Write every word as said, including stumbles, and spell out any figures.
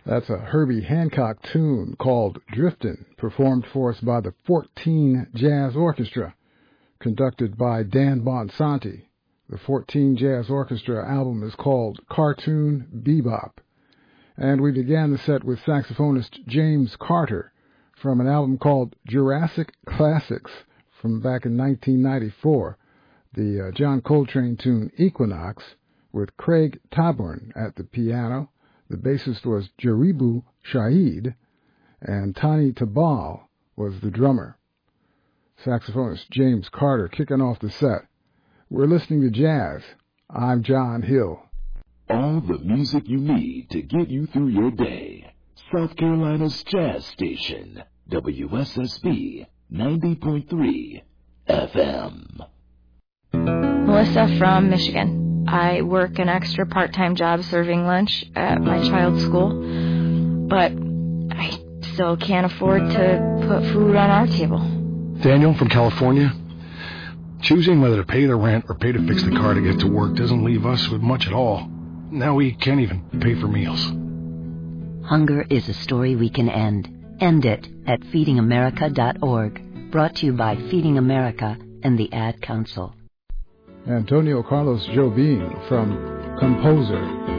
That's a Herbie Hancock tune called Driftin', performed for us by the fourteen Jazz Orchestra, conducted by Dan Bonsanti. The fourteen Jazz Orchestra album is called Cartoon Bebop. And we began the set with saxophonist James Carter from an album called Jurassic Classics from back in nineteen ninety-four, the uh, John Coltrane tune Equinox, with Craig Taborn at the piano. The bassist was Jaribu Shahid, and Tani Tabal was the drummer. Saxophonist James Carter kicking off the set. We're listening to jazz. I'm John Hill. All the music you need to get you through your day. South Carolina's jazz station, W S S B ninety point three F M. Melissa from Michigan. I work an extra part-time job serving lunch at my child's school, but I still can't afford to put food on our table. Daniel from California. Choosing whether to pay the rent or pay to fix the car to get to work doesn't leave us with much at all. Now we can't even pay for meals. Hunger is a story we can end. End it at feeding america dot org. Brought to you by Feeding America and the Ad Council. Antonio Carlos Jobim from composer